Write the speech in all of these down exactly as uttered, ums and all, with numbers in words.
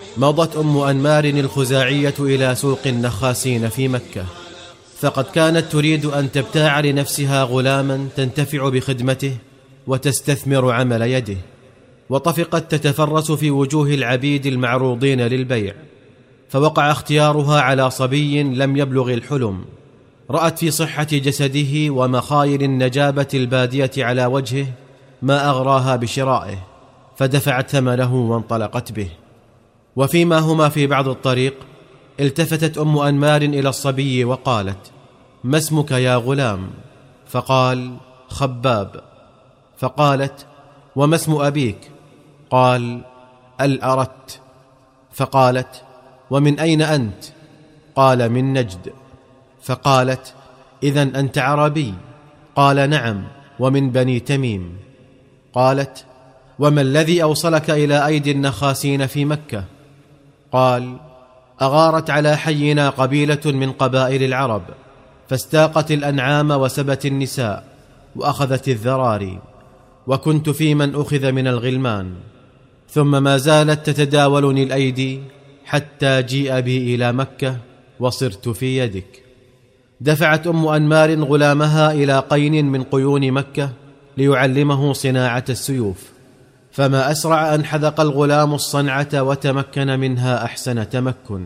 مضت أم أنمار الخزاعية إلى سوق النخاسين في مكة، فقد كانت تريد أن تبتاع لنفسها غلاما تنتفع بخدمته وتستثمر عمل يده، وطفقت تتفرس في وجوه العبيد المعروضين للبيع، فوقع اختيارها على صبي لم يبلغ الحلم، رأت في صحة جسده ومخايل النجابة البادية على وجهه ما أغراها بشرائه، فدفعت ثمنه وانطلقت به. وفيما هما في بعض الطريق التفتت أم أنمار إلى الصبي وقالت: ما اسمك يا غلام؟ فقال: خباب. فقالت: وما اسم أبيك؟ قال: الأرت. فقالت: ومن أين أنت؟ قال: من نجد. فقالت: إذن أنت عربي؟ قال: نعم، ومن بني تميم. قالت: وما الذي أوصلك إلى أيدي النخاسين في مكة؟ قال: أغارت على حينا قبيلة من قبائل العرب، فاستاقت الأنعام وسبت النساء وأخذت الذراري، وكنت في من أخذ من الغلمان، ثم ما زالت تتداولني الأيدي حتى جيء بي إلى مكة وصرت في يدك. دفعت أم أنمار غلامها إلى قين من قيون مكة ليعلمه صناعة السيوف، فما أسرع أن حذق الغلام الصنعة وتمكن منها أحسن تمكن.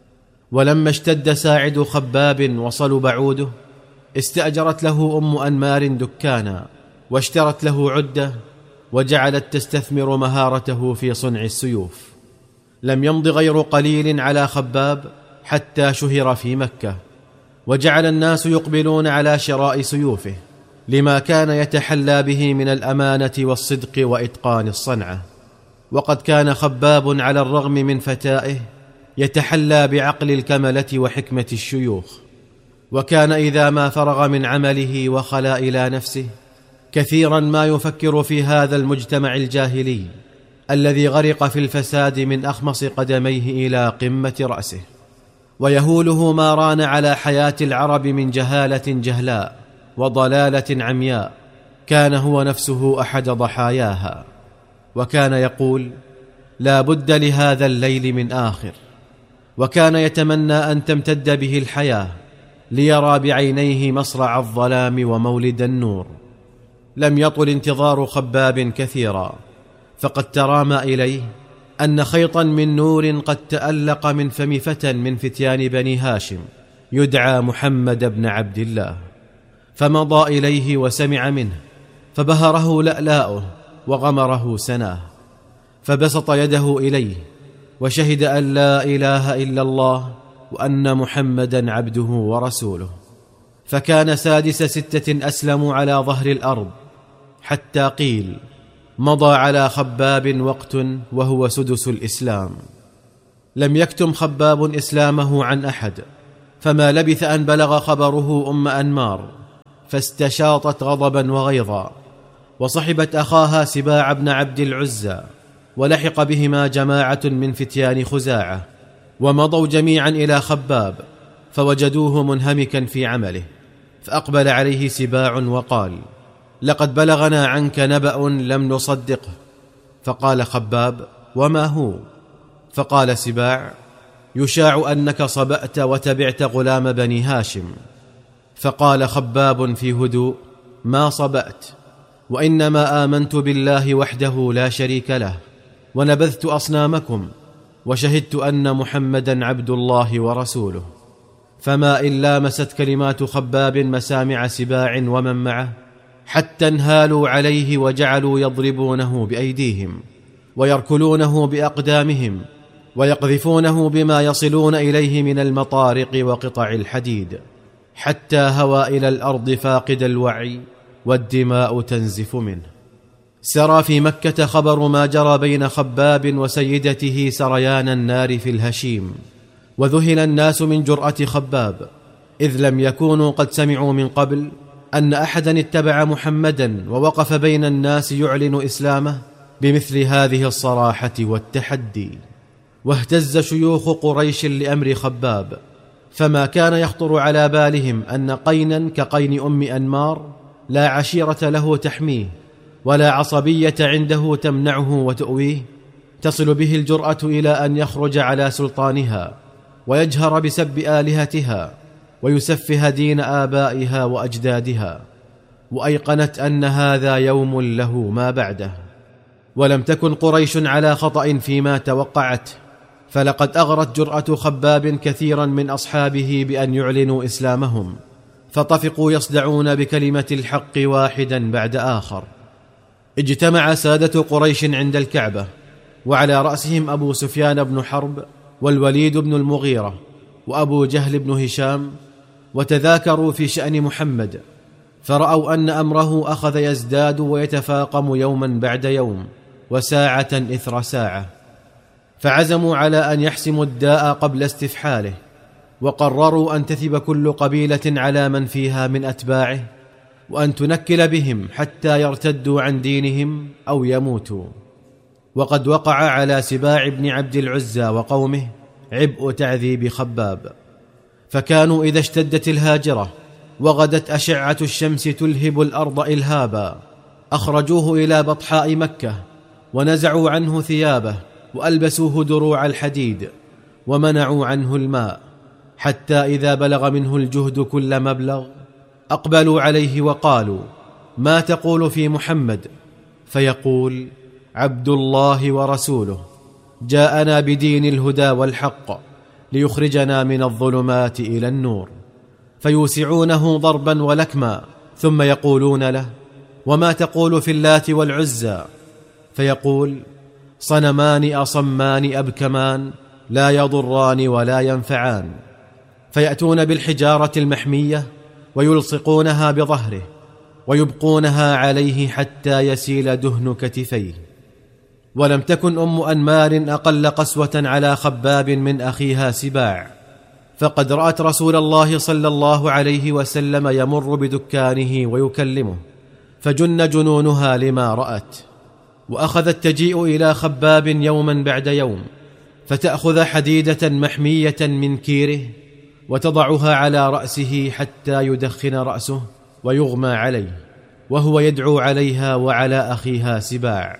ولما اشتد ساعد خباب وصلب عوده استأجرت له أم أنمار دكانا، واشترت له عدة، وجعلت تستثمر مهارته في صنع السيوف. لم يمض غير قليل على خباب حتى شهر في مكة، وجعل الناس يقبلون على شراء سيوفه لما كان يتحلى به من الأمانة والصدق وإتقان الصنعة. وقد كان خباب على الرغم من فتائه يتحلى بعقل الكملة وحكمة الشيوخ، وكان إذا ما فرغ من عمله وخلا إلى نفسه كثيرا ما يفكر في هذا المجتمع الجاهلي الذي غرق في الفساد من أخمص قدميه إلى قمة رأسه، ويهوله ما ران على حياة العرب من جهالة جهلاء وضلالة عمياء، كان هو نفسه أحد ضحاياها. وكان يقول: لا بد لهذا الليل من آخر، وكان يتمنى أن تمتد به الحياة ليرى بعينيه مصرع الظلام ومولد النور. لم يطل انتظار خباب كثيرا، فقد ترامى إليه أن خيطا من نور قد تألق من فم فتى من فتيان بني هاشم يدعى محمد بن عبد الله، فمضى إليه وسمع منه، فبهره لألاؤه وغمره سناه، فبسط يده إليه وشهد أن لا إله إلا الله وأن محمدا عبده ورسوله. فكان سادس ستة أسلموا على ظهر الأرض، حتى قيل مضى على خباب وقت وهو سدس الإسلام. لم يكتم خباب إسلامه عن أحد، فما لبث أن بلغ خبره أم أنمار، فاستشاطت غضبا وغيظا، وصحبت أخاها سباع بن عبد العزى، ولحق بهما جماعة من فتيان خزاعة، ومضوا جميعا إلى خباب، فوجدوه منهمكا في عمله، فأقبل عليه سباع وقال: لقد بلغنا عنك نبأ لم نصدقه. فقال خباب: وما هو؟ فقال سباع: يشاع أنك صبأت وتبعت غلام بني هاشم. فقال خباب في هدوء: ما صبأت، وإنما آمنت بالله وحده لا شريك له، ونبذت أصنامكم، وشهدت أن محمدا عبد الله ورسوله. فما إن لامست كلمات خباب مسامع سباع ومن معه حتى انهالوا عليه وجعلوا يضربونه بأيديهم ويركلونه بأقدامهم ويقذفونه بما يصلون إليه من المطارق وقطع الحديد، حتى هوى إلى الأرض فاقد الوعي والدماء تنزف منه. سرى في مكة خبر ما جرى بين خباب وسيدته سريان النار في الهشيم، وذهل الناس من جرأة خباب، إذ لم يكونوا قد سمعوا من قبل أن أحدا اتبع محمدا ووقف بين الناس يعلن إسلامه بمثل هذه الصراحة والتحدي. واهتز شيوخ قريش لأمر خباب، فما كان يخطر على بالهم أن قينا كقين أم أنمار لا عشيرة له تحميه ولا عصبية عنده تمنعه وتؤويه، تصل به الجرأة إلى أن يخرج على سلطانها ويجهر بسب آلهتها ويسفه دين آبائها وأجدادها، وأيقنت أن هذا يوم له ما بعده. ولم تكن قريش على خطأ فيما توقعته، فلقد أغرت جرأة خباب كثيرا من أصحابه بأن يعلنوا إسلامهم، فطفقوا يصدعون بكلمة الحق واحدا بعد آخر. اجتمع سادة قريش عند الكعبة، وعلى رأسهم أبو سفيان بن حرب والوليد بن المغيرة وأبو جهل بن هشام، وتذاكروا في شأن محمد، فرأوا أن أمره أخذ يزداد ويتفاقم يوما بعد يوم وساعة إثر ساعة، فعزموا على أن يحسموا الداء قبل استفحاله، وقرروا أن تثب كل قبيلة على من فيها من أتباعه، وأن تنكل بهم حتى يرتدوا عن دينهم أو يموتوا. وقد وقع على سباع بن عبد العزى وقومه عبء تعذيب خباب، فكانوا إذا اشتدت الهاجرة وغدت أشعة الشمس تلهب الأرض إلهابا أخرجوه إلى بطحاء مكة، ونزعوا عنه ثيابه وألبسوه دروع الحديد ومنعوا عنه الماء، حتى إذا بلغ منه الجهد كل مبلغ أقبلوا عليه وقالوا: ما تقول في محمد؟ فيقول: عبد الله ورسوله، جاءنا بدين الهدى والحق ليخرجنا من الظلمات إلى النور. فيوسعونه ضربا ولكما، ثم يقولون له: وما تقول في اللات والعزى؟ فيقول: صنمان أصمان أبكمان لا يضران ولا ينفعان. فيأتون بالحجارة المحمية ويلصقونها بظهره ويبقونها عليه حتى يسيل دهن كتفيه. ولم تكن أم أنمار أقل قسوة على خباب من أخيها سباع، فقد رأت رسول الله صلى الله عليه وسلم يمر بدكانه ويكلمه، فجن جنونها لما رأت، وأخذت تجيء إلى خباب يوما بعد يوم، فتأخذ حديدة محمية من كيره وتضعها على رأسه حتى يدخن رأسه ويغمى عليه، وهو يدعو عليها وعلى أخيها سباع.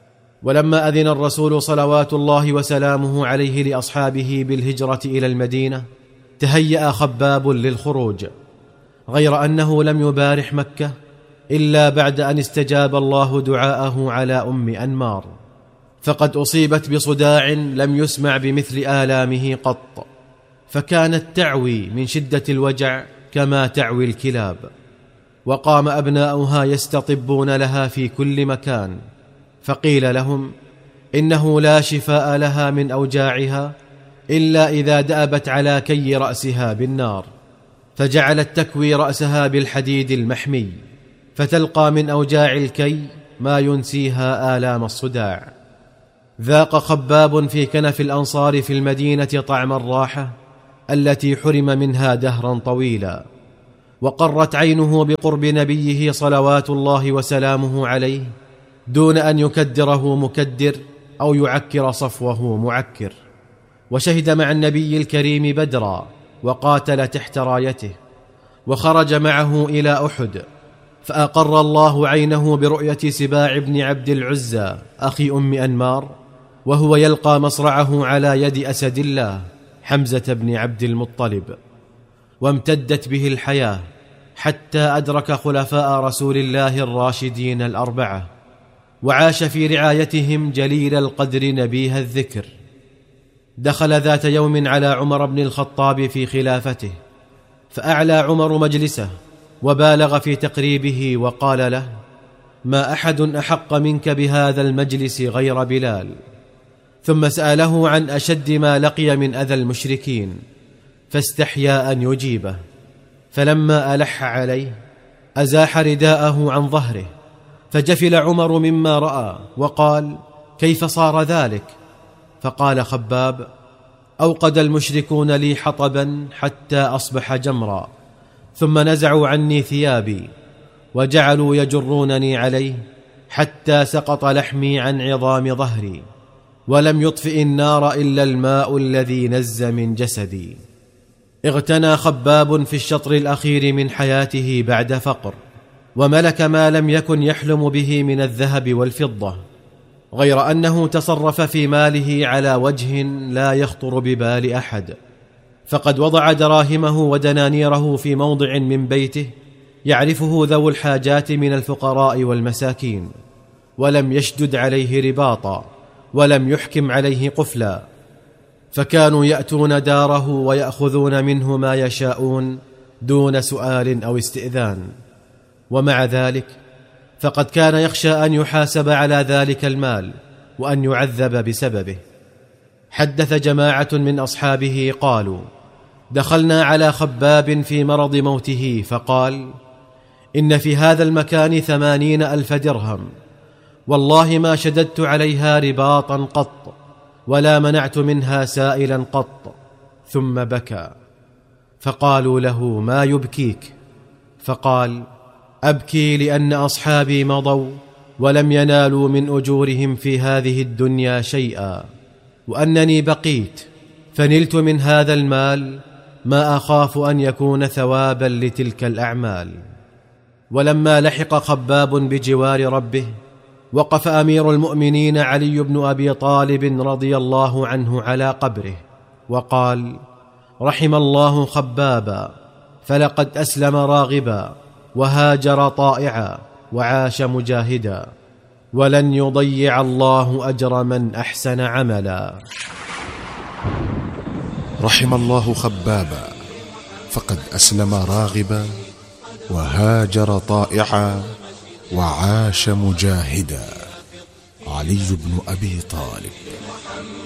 ولما أذن الرسول صلوات الله وسلامه عليه لأصحابه بالهجرة إلى المدينة، تهيأ خباب للخروج، غير أنه لم يبارح مكة إلا بعد أن استجاب الله دعاءه على أم أنمار، فقد أصيبت بصداع لم يسمع بمثل آلامه قط، فكانت تعوي من شدة الوجع كما تعوي الكلاب، وقام أبناؤها يستطبون لها في كل مكان، فقيل لهم: إنه لا شفاء لها من أوجاعها إلا إذا دأبت على كي رأسها بالنار، فجعلت تكوي رأسها بالحديد المحمي، فتلقى من أوجاع الكي ما ينسيها آلام الصداع. ذاق خباب في كنف الأنصار في المدينة طعم الراحة التي حرم منها دهرا طويلا، وقرت عينه بقرب نبيه صلوات الله وسلامه عليه دون أن يكدره مكدر أو يعكر صفوه معكر. وشهد مع النبي الكريم بدرا وقاتل تحت رايته، وخرج معه إلى أحد، فأقر الله عينه برؤية سباع بن عبد العزى أخي أم أنمار وهو يلقى مصرعه على يد أسد الله حمزة بن عبد المطلب، وامتدت به الحياة حتى أدرك خلفاء رسول الله الراشدين الأربعة، وعاش في رعايتهم جليل القدر نبيه الذكر. دخل ذات يوم على عمر بن الخطاب في خلافته، فأعلى عمر مجلسه وبالغ في تقريبه وقال له: ما أحد أحق منك بهذا المجلس غير بلال. ثم سأله عن أشد ما لقي من أذى المشركين، فاستحيا أن يجيبه، فلما ألح عليه أزاح رداءه عن ظهره، فجفل عمر مما رأى وقال: كيف صار ذلك؟ فقال خباب: أوقد المشركون لي حطبا حتى أصبح جمرا، ثم نزعوا عني ثيابي وجعلوا يجرونني عليه حتى سقط لحمي عن عظام ظهري، ولم يطفئ النار إلا الماء الذي نز من جسدي. اغتنى خباب في الشطر الأخير من حياته بعد فقر، وملك ما لم يكن يحلم به من الذهب والفضة، غير أنه تصرف في ماله على وجه لا يخطر ببال أحد، فقد وضع دراهمه ودنانيره في موضع من بيته يعرفه ذو الحاجات من الفقراء والمساكين، ولم يشدد عليه رباطا ولم يحكم عليه قفلا، فكانوا يأتون داره ويأخذون منه ما يشاءون دون سؤال أو استئذان. ومع ذلك فقد كان يخشى أن يحاسب على ذلك المال وأن يعذب بسببه. حدث جماعة من أصحابه قالوا: دخلنا على خباب في مرض موته فقال: إن في هذا المكان ثمانين ألف درهم، والله ما شددت عليها رباطا قط ولا منعت منها سائلا قط. ثم بكى، فقالوا له: ما يبكيك؟ فقال: أبكي لأن أصحابي مضوا ولم ينالوا من أجورهم في هذه الدنيا شيئا، وأنني بقيت فنلت من هذا المال ما أخاف أن يكون ثوابا لتلك الأعمال. ولما لحق خباب بجوار ربه وقف أمير المؤمنين علي بن أبي طالب رضي الله عنه على قبره وقال: رحم الله خبابا، فلقد أسلم راغبا وهاجر طائعا وعاش مجاهدا، ولن يضيع الله أجر من أحسن عملا. رحم الله خبابا، فقد أسلم راغبا وهاجر طائعا وعاش مجاهدا. علي بن أبي طالب.